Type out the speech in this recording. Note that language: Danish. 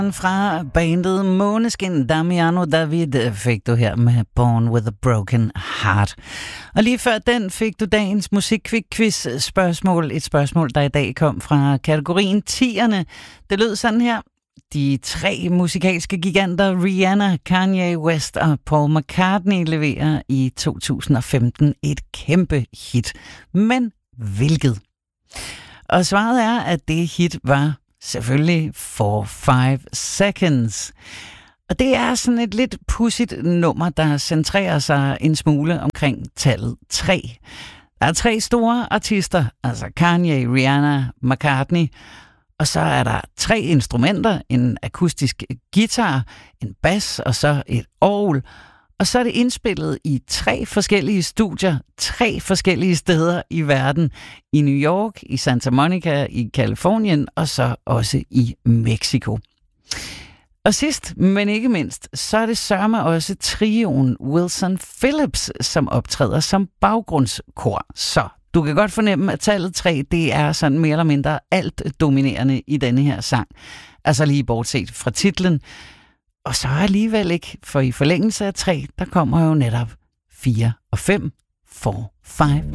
Fra bandet Måneskin, Damiano David fik du her med Born with a Broken Heart. Og lige før den fik du dagens musikquiz spørgsmål. Et spørgsmål, der i dag kom fra kategorien 10'erne. Det lød sådan her. De 3 musikalske giganter Rihanna, Kanye West og Paul McCartney leverer i 2015 et kæmpe hit. Men hvilket? Og svaret er, at det hit var selvfølgelig For 5 Seconds. Og det er sådan et lidt pudsigt nummer, der centrerer sig en smule omkring tallet 3. Der er 3 store artister, altså Kanye, Rihanna, McCartney. Og så er der 3 instrumenter, en akustisk guitar, en bas og så et orgel. Og så er det indspillet i 3 forskellige studier, 3 forskellige steder i verden. I New York, i Santa Monica, i Californien og så også i Mexico. Og sidst, men ikke mindst, så er det sørme også trioen Wilson Phillips, som optræder som baggrundskor. Så du kan godt fornemme, at tallet 3, det er sådan mere eller mindre alt dominerende i denne her sang. Altså lige bortset fra titlen. Og så alligevel ikke, for i forlængelse af 3, der kommer jo netop 4 og 5, 4, 5.